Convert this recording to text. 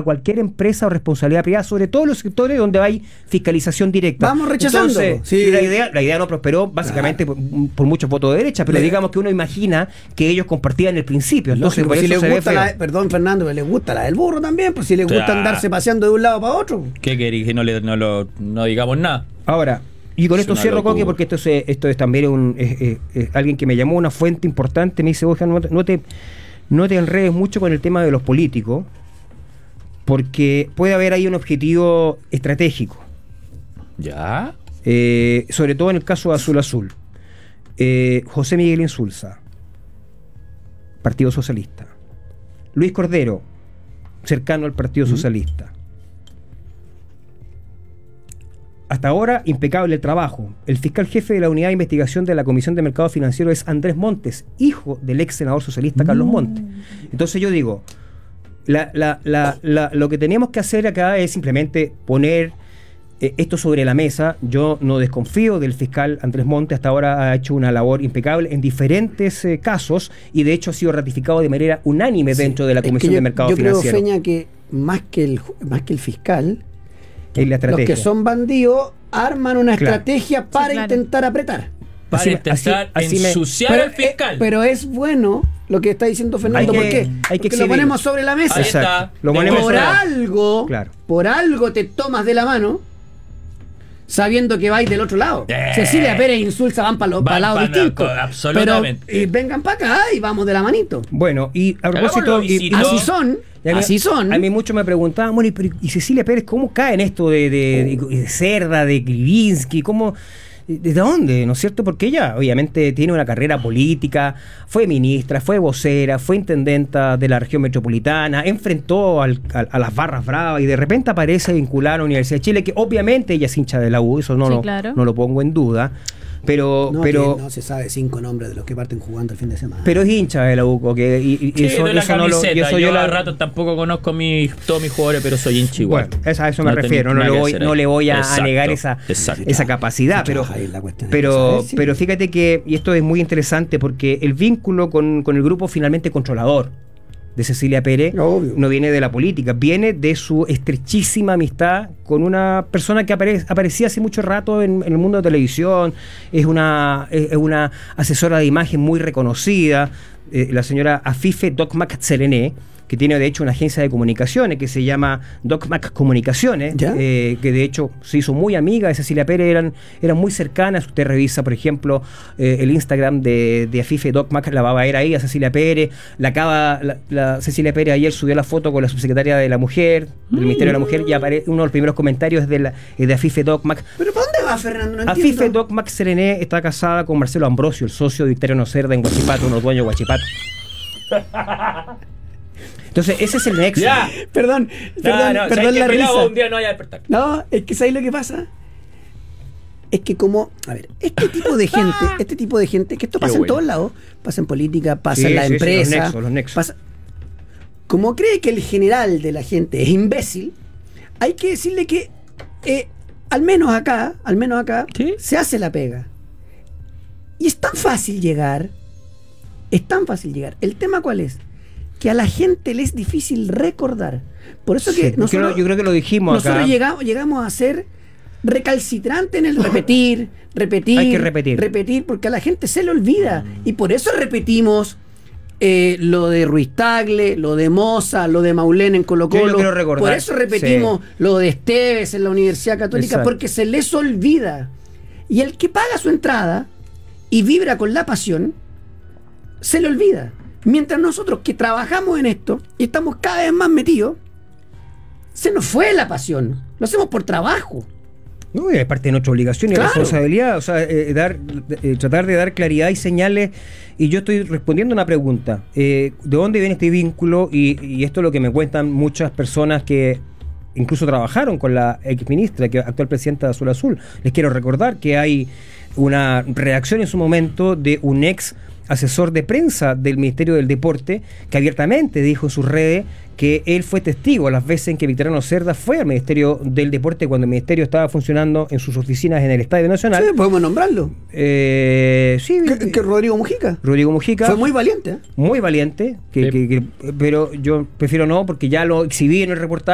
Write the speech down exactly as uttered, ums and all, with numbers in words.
cualquier empresa o responsabilidad privada, sobre todo en los sectores donde hay fiscalización directa. Vamos rechazando. Entonces, sí. la, idea, la idea no prosperó básicamente ah. por, por muchos votos de derecha, pero Le... digamos que uno imagina que ellos compartían el principio. Entonces, Lógico, por si les gusta la, perdón, Fernando, les gusta la del burro también, pues si les gusta ah. andarse paseando de un lado para otro. ¿Qué querés? Que no, le, no, lo, no digamos nada. Ahora, y con es esto cierro, Coque, porque esto es, esto es también un, es, es, es alguien que me llamó, una fuente importante, me dice, Borja, no, no, te, no te enredes mucho con el tema de los políticos, porque puede haber ahí un objetivo estratégico. ¿Ya? Eh, sobre todo en el caso de Azul Azul. Eh, José Miguel Insulza, Partido Socialista. Luis Cordero, cercano al Partido ¿Mm? Socialista. Hasta ahora, impecable el trabajo. El fiscal jefe de la Unidad de Investigación de la Comisión de Mercado Financiero es Andrés Montes, hijo del ex senador socialista no. Carlos Montes. Entonces yo digo, la, la, la, la, lo que tenemos que hacer acá es simplemente poner eh, esto sobre la mesa. Yo no desconfío del fiscal Andrés Montes, hasta ahora ha hecho una labor impecable en diferentes eh, casos y de hecho ha sido ratificado de manera unánime sí. dentro de la Comisión yo, de Mercado yo Financiero. Yo creo, Feña, que más que el, más que el fiscal... La los que son bandidos arman una claro. estrategia para sí, claro. intentar apretar. Para así, intentar así, así ensuciar me, al fiscal. Eh, pero es bueno lo que está diciendo Fernando, hay que, porque, hay que porque lo ponemos sobre la mesa. Ahí está. Lo ponemos por algo, claro. por algo te tomas de la mano sabiendo que vais del otro lado. Eh. Cecilia Pérez e Insulza van para los pa lados distintos. Absolutamente. Pero y vengan para acá y vamos de la manito. Bueno, y a propósito, y, y así son. A mí, Así son. A mí muchos me preguntaban, bueno, y, y Cecilia Pérez, ¿cómo cae en esto de, de, oh. de, de Cerda, de Krivinsky? ¿Cómo, ¿De dónde? ¿No es cierto? Porque ella obviamente tiene una carrera política, fue ministra, fue vocera, fue intendenta de la región metropolitana, enfrentó al, a, a las barras bravas y de repente aparece vinculada a la Universidad de Chile, que obviamente ella es hincha de la U, eso no, sí, lo, claro. no lo pongo en duda. Pero, no, pero no se sabe cinco nombres de los que parten jugando el fin de semana. Pero es hincha de la U, que y, y sí, eso, de la eso camiseta. No lo, y eso yo, yo la... a la... rato tampoco conozco mis, todos mis jugadores, pero soy hincha igual. Bueno, esa, a eso me no refiero. No le voy, no le voy a, exacto, a negar esa, esa capacidad. Pero, pero, sí. pero fíjate que, y esto es muy interesante, porque el vínculo con, con el grupo finalmente controlador de Cecilia Pérez Obvio. no viene de la política, viene de su estrechísima amistad con una persona que apare, aparecía hace mucho rato en, en el mundo de televisión, es una, es una asesora de imagen muy reconocida, eh, la señora Afife Docmac Tserené, que tiene de hecho una agencia de comunicaciones que se llama Docmac Comunicaciones, eh, que de hecho se hizo muy amiga de Cecilia Pérez, eran, eran muy cercanas. Usted revisa, por ejemplo, eh, el Instagram de, de Afife Docmac, la va a ver ahí a Cecilia Pérez, la acaba, la, la Cecilia Pérez ayer subió la foto con la subsecretaria de la Mujer, del mm. Ministerio de la Mujer, y aparece uno de los primeros comentarios es de, la, es de Afife Docmac. ¿Pero para dónde va, Fernando? No Afife Docmac Serené está casada con Marcelo Ambrosio, el socio de Victoriano Cerda en Huachipato, uno dueño de Huachipato. Entonces, ese es el nexo. Ya. Perdón, perdón, no, no, perdón la risa. Un día no vaya a despertar. No, es que ¿sabes lo que pasa? Es que como, a ver, este tipo de gente, este tipo de gente, que esto pasa Qué en bueno. todos lados, pasa en política, pasa sí, en la sí, empresa, sí, los nexos, los nexos. Pasa, como cree que el general de la gente es imbécil, hay que decirle que eh, al menos acá, al menos acá, ¿Sí? se hace la pega. Y es tan fácil llegar, es tan fácil llegar. ¿El tema cuál es? Que a la gente le es difícil recordar. Por eso que sí, nosotros, yo creo que lo dijimos nosotros acá. Llegamos, llegamos a ser recalcitrantes en el repetir, repetir, Hay que repetir. repetir, porque a la gente se le olvida. Y por eso repetimos eh, lo de Ruiz Tagle, lo de Moza, lo de Maulén en Colo Colo. Por eso repetimos sí. lo de Esteves en la Universidad Católica, Exacto. porque se les olvida. Y el que paga su entrada y vibra con la pasión, se le olvida. Mientras nosotros que trabajamos en esto y estamos cada vez más metidos, se nos fue la pasión. Lo hacemos por trabajo. No, es parte de nuestra obligación y claro. responsabilidad. O sea, eh, dar, eh, tratar de dar claridad y señales. Y yo estoy respondiendo a una pregunta. Eh, ¿De dónde viene este vínculo? Y, y esto es lo que me cuentan muchas personas que incluso trabajaron con la exministra, que actual presidenta de Azul Azul. Les quiero recordar que hay una reacción en su momento de un ex asesor de prensa del Ministerio del Deporte, que abiertamente dijo en sus redes que él fue testigo las veces en que Victoriano Cerda fue al Ministerio del Deporte cuando el Ministerio estaba funcionando en sus oficinas en el Estadio Nacional. Sí, podemos nombrarlo. Eh, sí, que, que Rodrigo Mujica. Rodrigo Mujica. Fue muy valiente. ¿eh? Muy valiente, que, sí. que, que, pero yo prefiero no, porque ya lo exhibí en el reportaje.